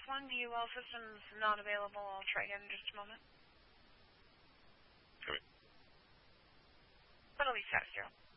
Northwest 1, DUL system's not available. I'll try again in just a moment. Okay. But at least status 0.